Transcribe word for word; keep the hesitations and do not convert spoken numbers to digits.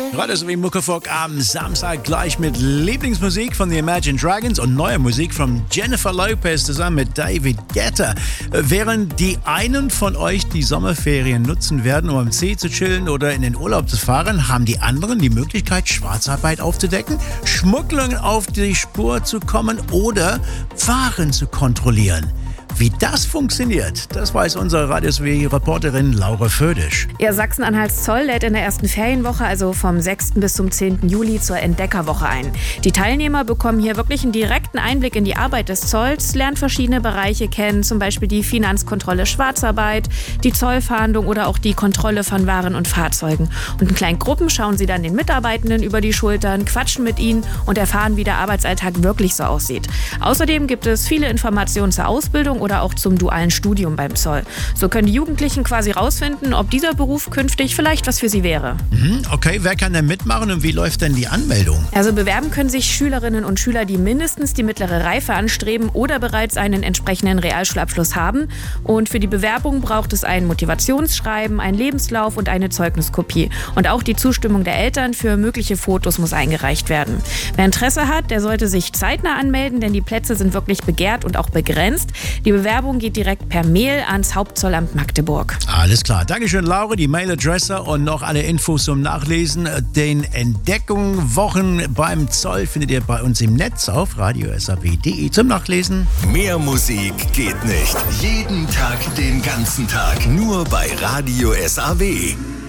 Radio S A W Muckefuck am Samstag gleich mit Lieblingsmusik von The Imagine Dragons und neuer Musik von Jennifer Lopez zusammen mit David Guetta. Während die einen von euch die Sommerferien nutzen werden, um am See zu chillen oder in den Urlaub zu fahren, haben die anderen die Möglichkeit, Schwarzarbeit aufzudecken, Schmugglern auf die Spur zu kommen oder Waren zu kontrollieren. Wie das funktioniert, das weiß unsere Radio S A W-Reporterin Laura Födisch. Ja, Sachsen-Anhalts Zoll lädt in der ersten Ferienwoche, also vom sechsten bis zum zehnten Juli, zur Entdeckerwoche ein. Die Teilnehmer bekommen hier wirklich einen direkten Einblick in die Arbeit des Zolls, lernen verschiedene Bereiche kennen, zum Beispiel die Finanzkontrolle Schwarzarbeit, die Zollfahndung oder auch die Kontrolle von Waren und Fahrzeugen. Und in kleinen Gruppen schauen sie dann den Mitarbeitenden über die Schultern, quatschen mit ihnen und erfahren, wie der Arbeitsalltag wirklich so aussieht. Außerdem gibt es viele Informationen zur Ausbildung oder auch zum dualen Studium beim Zoll. So können die Jugendlichen quasi rausfinden, ob dieser Beruf künftig vielleicht was für sie wäre. Mhm, okay, wer kann denn mitmachen und wie läuft denn die Anmeldung? Also bewerben können sich Schülerinnen und Schüler, die mindestens die mittlere Reife anstreben oder bereits einen entsprechenden Realschulabschluss haben. Und für die Bewerbung braucht es ein Motivationsschreiben, einen Lebenslauf und eine Zeugniskopie. Und auch die Zustimmung der Eltern für mögliche Fotos muss eingereicht werden. Wer Interesse hat, der sollte sich zeitnah anmelden, denn die Plätze sind wirklich begehrt und auch begrenzt. Die Bewerbung geht direkt per Mail ans Hauptzollamt Magdeburg. Alles klar. Dankeschön, Laura. Die Mailadresse und noch alle Infos zum Nachlesen. Den Entdeckungswochen beim Zoll findet ihr bei uns im Netz auf radio s a w punkt d e zum Nachlesen. Mehr Musik geht nicht. Jeden Tag, den ganzen Tag. Nur bei Radio S A W.